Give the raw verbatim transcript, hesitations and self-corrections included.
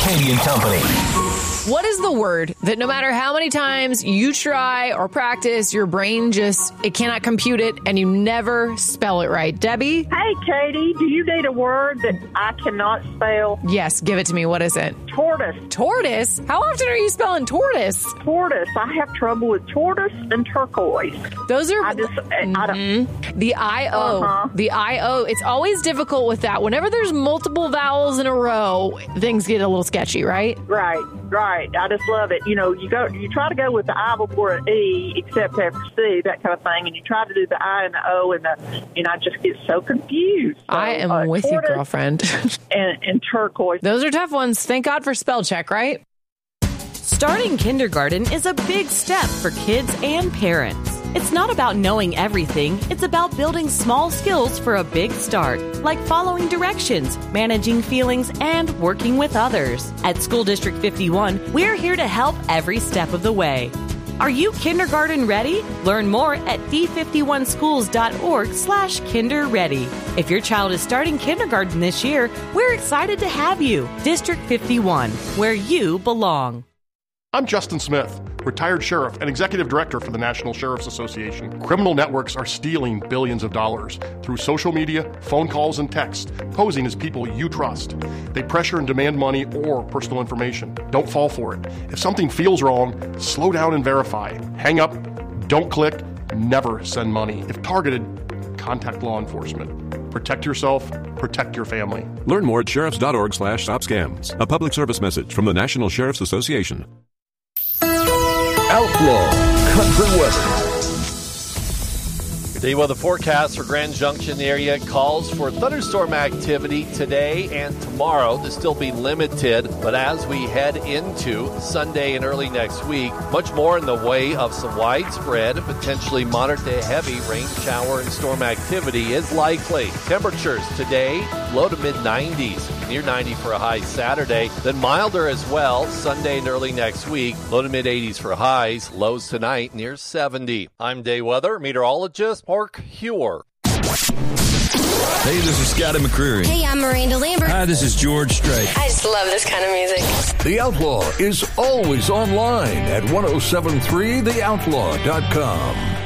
Katie and Company. What is the word that no matter how many times you try or practice, your brain just, it cannot compute it and you never spell it right? Debbie? Hey, Katie, do you need a word that I cannot spell? Yes, give it to me. What is it? Tortoise. Tortoise? How often are you spelling tortoise? Tortoise. I have trouble with tortoise and turquoise. Those are... I just, mm-hmm. I don't... The I O. Uh-huh. The I O. It's always difficult with that. Whenever there's multiple vowels in a row, things get a little sketchy, right? Right, right. I just love it. You know, you go, you try to go with the I before an E, except after C, that kind of thing, and you try to do the I and the O, and the, and I just get so confused. So, I am uh, with you, girlfriend. and, and turquoise. Those are tough ones. Thank God for spell check, right? Starting kindergarten is a big step for kids and parents. It's not about knowing everything. It's about building small skills for a big start, like following directions, managing feelings, and working with others. At School District fifty-one, we're here to help every step of the way. Are you kindergarten ready? Learn more at d fifty-one schools dot org slash kinder ready. If your child is starting kindergarten this year, we're excited to have you. District fifty-one, where you belong. I'm Justin Smith, retired sheriff and executive director for the National Sheriff's Association. Criminal networks are stealing billions of dollars through social media, phone calls, and text, posing as people you trust. They pressure and demand money or personal information. Don't fall for it. If something feels wrong, slow down and verify. Hang up, don't click, never send money. If targeted, contact law enforcement. Protect yourself, protect your family. Learn more at sheriffs dot org slash stop scams. A public service message from the National Sheriff's Association. Outlaw Country Weather. The weather forecast for Grand Junction area calls for thunderstorm activity today and tomorrow to still be limited, but as we head into Sunday and early next week, much more in the way of some widespread, potentially moderate to heavy rain shower and storm activity is likely. Temperatures today, low to mid nineties, near ninety for a high Saturday, then milder as well Sunday and early next week, low to mid eighties for highs, lows tonight near seventy. I'm Day Weather meteorologist Mark Hewer. Hey, this is Scotty McCreery. Hey, I'm Miranda Lambert. Hi, this is George Strait. I just love this kind of music. The Outlaw is always online at ten seventy-three the outlaw dot com.